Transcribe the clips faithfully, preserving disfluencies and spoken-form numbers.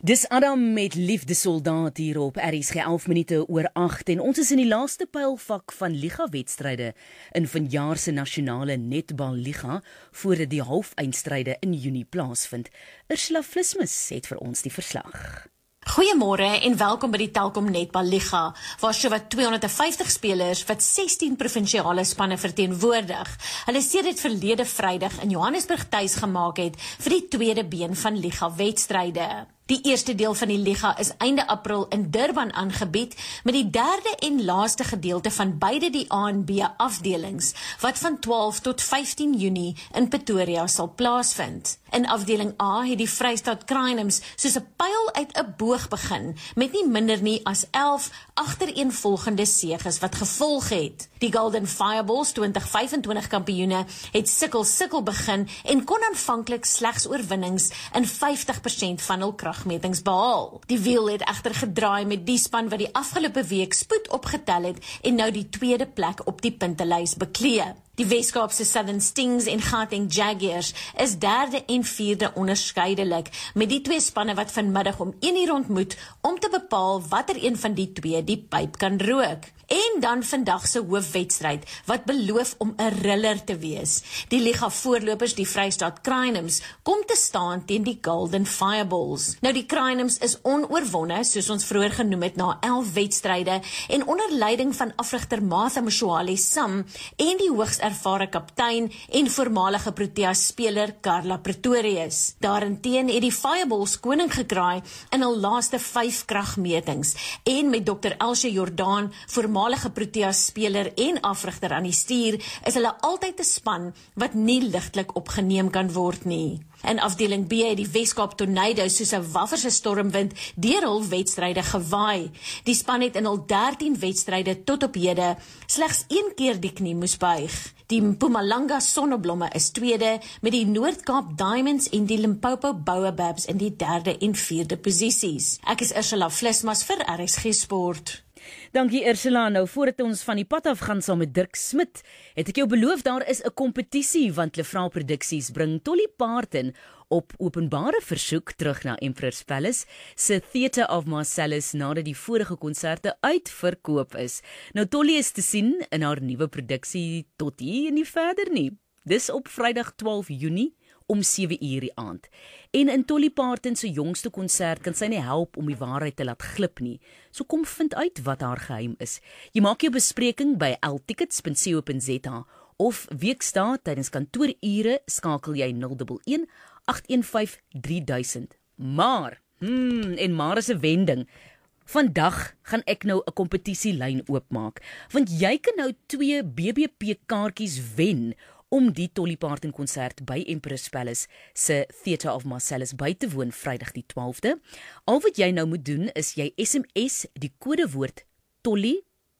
Dis Adam met Liefde Soldaat hier op R S G elf minute oor agt en ons is in die laaste pylvak van Liga-wedstryde in vanjaar se nasionale netbal Liga voordat die halfeindstryde in Junie plaasvind. Ursula Vlismus het vir ons die verslag. Goeiemôre en welkom by die Telkom Netbal Liga, waar sowat tweehonderdvyftig spelers wat sestien provinsiale spanne verteenwoordig, hulle sedert verlede Vrydag in Johannesburg tuis gemaak het vir die tweede been van Liga-wedstryde. Die eerste deel van die Liga is einde April in Durban aangebied met die derde en laaste gedeelte van beide die A en B afdelings wat van twaalf tot vyftien Junie in Pretoria sal plaasvind. In afdeling A het die Vrystaat Crinums soos 'n pyl uit 'n boog begin met nie minder nie as elf agtereenvolgende seges wat gevolg het. Die Golden Fireballs twintig vyfentwintig kampioene het sukkel sukkel begin en kon aanvanklik slegs oorwinnings in vyftig persent van hul kragmetings behaal. Die wiel het egter gedraai met die span wat die afgelope week spoed opgetel het en nou die tweede plek op die puntelys beklee. Die Weskaapse Southern Stings en Gauteng Jaguars is derde en vierde onderskeidelik, met die twee spanne wat vanmiddag om een uur ontmoet om te bepaal watter een van die twee die pyp kan rook. En dan vandag se hoofwedstryd wat beloof om 'n riller te wees. Die Liga voorlopers, die Vrystaat Crinums, kom te staan teen die Golden Fireballs. Nou die Crinums is onoorwonne, soos ons vroeër genoem het, na elf wedstryde en onder leiding van afrigter Martha Mshwali Sam en die hoogs ervare kaptein en voormalige Proteas speler Carla Pretorius. Daarenteen het die Fireballs koning gekraai in hul laaste vyf kragmetings en met dokter Elsje Jordaan, voormalige Proteas speler en afrigter aan die stuur, is hulle altyd 'n span wat nie ligtelik opgeneem kan word nie. In afdeling B het die Weskaap Tornadoes soos 'n wafferse stormwind deur hul wedstryde gewaai. Die span het in hul dertien wedstryde tot op hede slegs een keer die knie moes buig. Die Mpumalanga Sonneblomme is tweede, met die Noord-Kaap Diamonds en die Limpopo Baobabs in die derde en vierde posisies. Ek is Ursula Vlismas vir R S G Sport. Dankie Ursula. Nou voordat ons van die pad af gaan saam met Dirk Smit, het ek jou beloof daar is 'n kompetisie want Lefrau Produksies bring Dolly Parton op openbare versoek terug na Emperor's Palace se Theatre of Marcellus nadat die vorige konserte uitverkoop is. Nou Dolly is te sien in haar nuwe produksie Tot hier en nie verder nie. Dis op Vrydag twaalf Junie om sewe uur die aand. En in Dolly Parton se jongste konsert kan sy nie help om die waarheid te laat glip nie. So kom vind uit wat haar geheim is. Jy maak jou bespreking by l tickets punt co punt z a of weekdae tydens kantoorure skakel jy nul een een agt een vyf drie duisend. Maar, hmm, en maar is 'n wending. Vandag gaan ek nou 'n kompetisielyn oopmaak, want jy kan nou twee B B P kaartjies wen om die Dolly Parton konsert by Emperor's Palace se Theatre of Marcellus by te woon Vrydag die twaalfde. Al wat jy nou moet doen is jy S M S die kodewoord Dolly,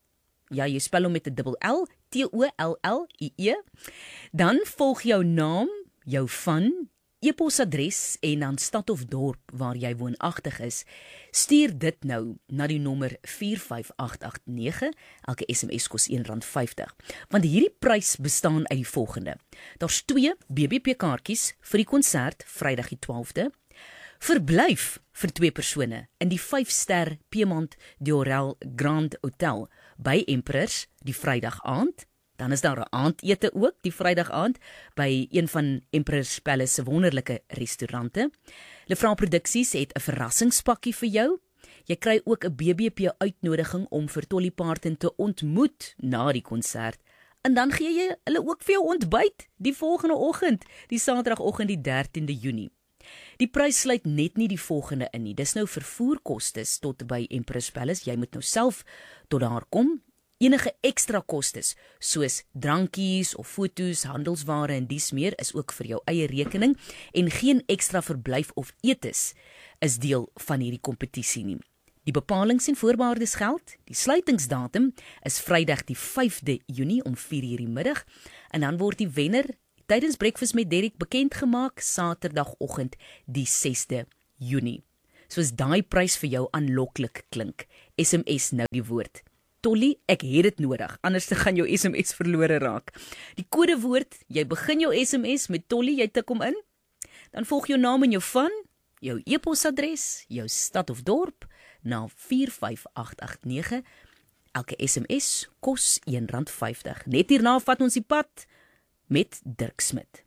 ja jy spel hom met 'n dubbel L, T O L L I E, dan volg jou naam, jou van, e-posadres en dan stad of dorp waar jy woonagtig is. Stuur dit nou na die nommer vier vyf agt agt nege, elke S M S kos een rand vyftig. Want hierdie prys bestaan uit die volgende. Daar's twee B B P kaartjies vir die konsert Vrydag die twaalfde, verblyf vir twee persone in die vyf ster Piemont Diorel Grand Hotel by Emperors die Vrydag aand. Dan is daar 'n aandete ook die Vrydag aand by een van Emperor's Palace se wonderlike restaurante. Lefrau Produksies het 'n verrassingspakkie vir jou. Jy kry ook 'n B B P uitnodiging om vir Dolly Parton te ontmoet na die konsert. En dan gee jy hulle ook vir jou ontbyt die volgende oggend, die Saterdagoggend die dertiende Junie. Die prys sluit net nie die volgende in nie. Dis nou vervoerkostes tot by Emperor's Palace. Jy moet nou self tot daar kom. Enige ekstra kostes, soos drankies of foto's, handelsware en dies meer, is ook vir jou eie rekening en geen ekstra verblyf of etes is deel van hierdie kompetisie nie. Die bepalings en voorwaardes geld. Die sluitingsdatum is Vrydag die vyfde Junie om vier uur die middag en dan word die wenner tydens Breakfast met Derek bekend gemaak Saterdagoggend die sesde Junie. Soos daai prys vir jou aanloklik klink, S M S nou die woord Dolly, ek het dit nodig, anders gaan jou S M S verlore raak. Die kodewoord, jy begin jou S M S met Dolly, jy tik hom in, dan volg jou naam en jou van, jou e-posadres, jou stad of dorp na vier vyf agt agt nege. Elke S M S kos een rand vyftig. Net hierna vat ons die pad met Dirk Smit.